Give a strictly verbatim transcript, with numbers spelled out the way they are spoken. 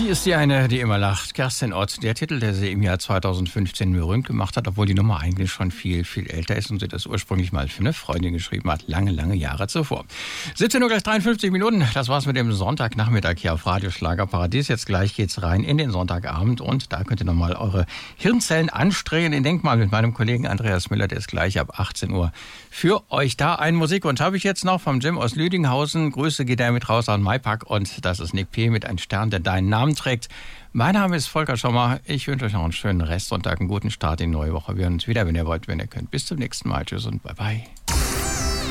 Wie ist die eine, die immer lacht? Kerstin Ott, der Titel, der sie im Jahr zweitausendfünfzehn berühmt gemacht hat, obwohl die Nummer eigentlich schon viel, viel älter ist und sie das ursprünglich mal für eine Freundin geschrieben hat, lange, lange Jahre zuvor. siebzehn Uhr gleich dreiundfünfzig Minuten, das war's mit dem Sonntagnachmittag hier auf Radio Schlagerparadies. Jetzt gleich geht's rein in den Sonntagabend und da könnt ihr nochmal eure Hirnzellen anstrengen. Ich denke mal mit meinem Kollegen Andreas Müller, der ist gleich ab achtzehn Uhr für euch da. Einen Musikwunsch habe ich jetzt noch vom Jim aus Lüdinghausen. Grüße geht er mit raus an Maipack und das ist Nick P. mit einem Stern, der deinen Namen trägt. Mein Name ist Volker Schommer. Ich wünsche euch noch einen schönen Restsonntag, einen guten Start in die neue Woche. Wir hören uns wieder, wenn ihr wollt, wenn ihr könnt. Bis zum nächsten Mal. Tschüss und bye bye.